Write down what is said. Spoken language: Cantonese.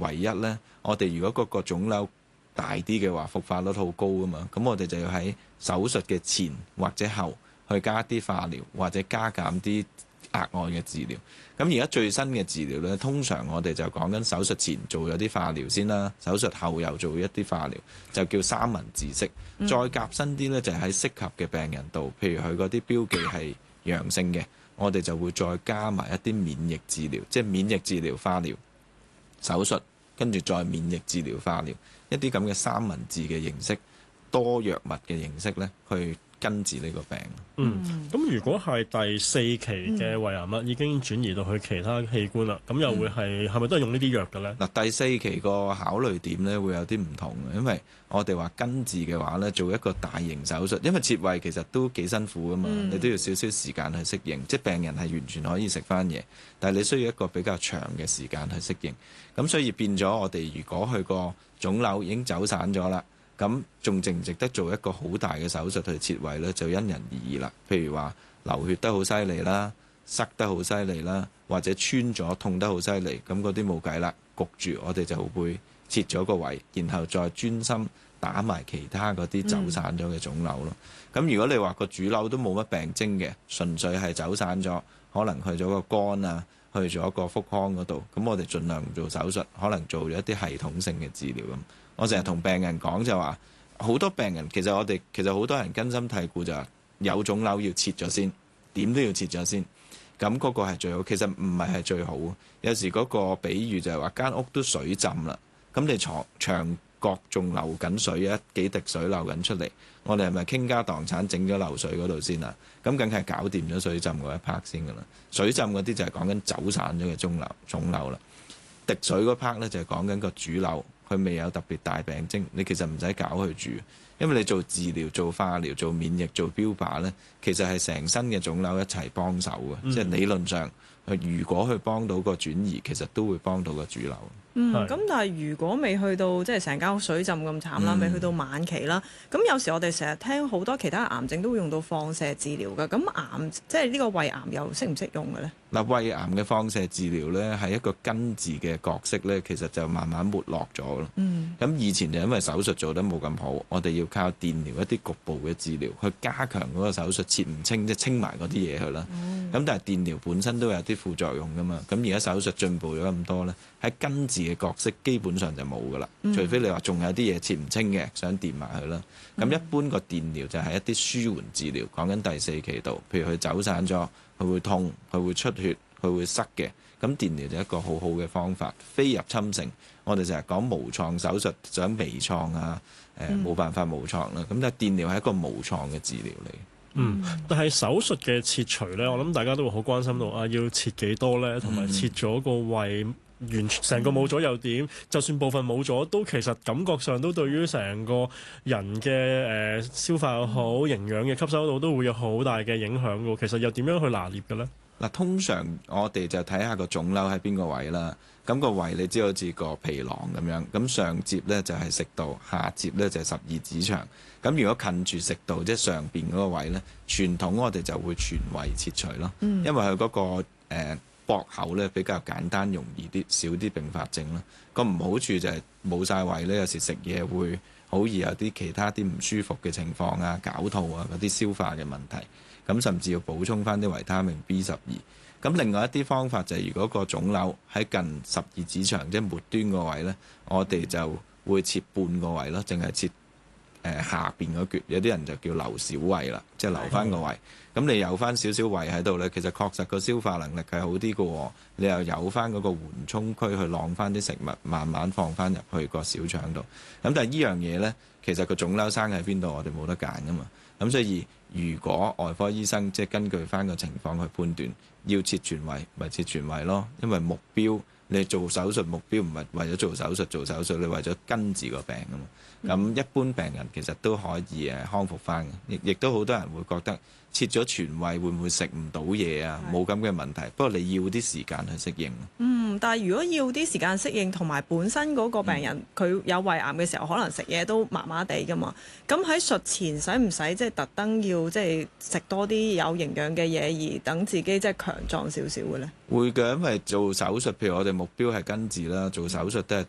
唯一呢，我哋如果嗰個腫瘤大啲嘅話，復發率好高啊嘛，咁我哋就要喺手術嘅前或者後去加啲化療，或者加減啲額外嘅治療。咁而家最新嘅治療呢，通常我哋就講緊手術前做咗啲化療先啦，手術後又做一啲化療，就叫三文治式。再夾新啲呢，就係喺適合嘅病人度，譬如佢嗰啲標記係陽性嘅，我哋就會再加埋一啲免疫治療，即係免疫治療、化療、手術，跟住再免疫治療、化療，一啲咁嘅三文治嘅形式，多藥物嘅形式呢，去根治呢個病。 咁如果係第四期嘅胃癌啦，已經轉移到去其他器官啦，咁又會係咪都係用呢啲藥嘅咧？ 嗱，第四期個考慮點咧會有啲唔同嘅，因為我哋話根治嘅話咧，做一個大型手術，因為切胃其實都幾辛苦噶嘛，你都要少少時間去適應，即係病人係完全可以食翻嘢，但係你需要一個比較長嘅時間去適應，咁所以變咗我哋如果佢個腫瘤已經走散咗啦。咁仲值唔值得做一個好大嘅手術去切胃呢？就因人而異啦。譬如話流血得好犀利啦，塞得好犀利啦，或者穿咗痛得好犀利，咁嗰啲冇計啦，焗住我哋就會切咗個胃，然後再專心打埋其他嗰啲走散咗嘅腫瘤咯。咁如果你話個主瘤都冇乜病徵嘅，純粹係走散咗，可能去咗個肝啊，去咗個腹腔嗰度，咁我哋盡量唔做手術，可能做咗一啲系統性嘅治療咁。我成日同病人講就話，好多病人其實好多人根深蒂固就話有腫瘤要切咗先，點都要切咗先。咁嗰個係最好，其實唔係最好。有時嗰個比喻就係話間屋都水浸啦，咁你牆角仲流緊水啊，幾滴水流緊出嚟，我哋係咪傾家蕩產整咗漏水嗰度先啊？咁梗係搞掂咗水浸嗰一 part 先噶啦。水浸嗰啲就係講緊走散咗嘅腫瘤啦。滴水嗰 part 咧就係講緊個主瘤。佢未有特別大病徵，你其實唔使搞佢住，因為你做治療、做化療、做免疫、做標靶呢，其實係成身嘅腫瘤一齊幫手嘅，即係理論上，如果佢幫到個轉移，其實都會幫到個主瘤。 咁但係如果未去到即係成間屋水浸咁慘啦，未去到晚期啦，咁有時我哋成日聽好多其他癌症都會用到放射治療㗎，咁即係呢個胃癌又適唔適用嘅呢？ 嗱，胃癌嘅放射治療呢，係一個根治嘅角色呢，其實就慢慢沒落咗咯。咁以前就因為手術做得冇咁好，我哋要靠電療一啲局部嘅治療去加強嗰個手術切唔清，即係清埋嗰啲嘢去啦。咁但係電療本身都有啲副作用㗎嘛。咁而家手術進步咗咁多呢，喺根治嘅角色基本上就冇㗎啦。除非你話仲有啲嘢切唔清嘅，想電埋佢啦。咁一般個電療就係一啲舒緩治療，講緊第四期度，譬如佢走散咗，佢會痛，佢會出血，佢會塞嘅。咁電療就係一個好好嘅方法，非入侵性。我哋成日講無創手術，想微創啊，冇辦法無創啦。咁但係電療係一個無創嘅治療嚟。 但係手術嘅切除呢，我諗大家都會好關心到啊，要切幾多呢？同埋切咗個胃完全成個冇咗又點？就算部分冇咗，都其實感覺上都對於成個人嘅消化又好、營養嘅吸收到都會有好大嘅影響㗎。其實又點樣去拿捏嘅呢？ 嗱，通常我哋就睇下個腫瘤喺邊個位啦。咁個胃你知好似個皮囊咁樣，咁上接呢就係食道，下接呢就係十二指腸。咁如果近住食道，即係上邊嗰個位呢，傳統我哋就會全胃切除咯。因為佢嗰個駁口呢比較簡單，容易啲，少啲併發症啦。個唔好處就係冇晒胃呢，有時食嘢會好易有啲其他啲唔舒服嘅情況啊，絞肚啊嗰啲消化嘅問題。咁甚至要補充翻啲維他命 B12。咁另外一啲方法就係，如果個腫瘤喺近十二指腸即係末端個位呢，我哋就會切半個胃咯，淨係切下邊嗰橛。有啲人就叫留小胃啦，即係留翻個胃。咁你有翻少少胃喺度呢，其實確實個消化能力係好啲嘅。你又有翻嗰個緩衝區去晾翻啲食物，慢慢放翻入去個小腸度。咁但係呢樣嘢呢，其實個腫瘤生喺邊度，我哋冇得揀噶嘛。咁所以如果外科醫生即係根據翻個情況去判斷，要切全胃咪切全胃咯。因為目標你做手術目標唔係為咗做手術，你為咗根治個病啊嘛。咁一般病人其實都可以康復翻嘅，亦都好多人會覺得切咗全胃會唔會食唔到嘢啊？冇咁嘅問題，不過你要啲時間去適應。 但係如果要啲時間適應，同埋本身嗰個病人佢有胃癌嘅時候，可能食嘢都麻麻地噶嘛。咁喺術前使唔使即係特登要即係食多啲有營養嘅嘢，而等自己即係強壯少少嘅呢？ 會嘅，因為做手術，譬如我哋目標係根治啦，做手術都係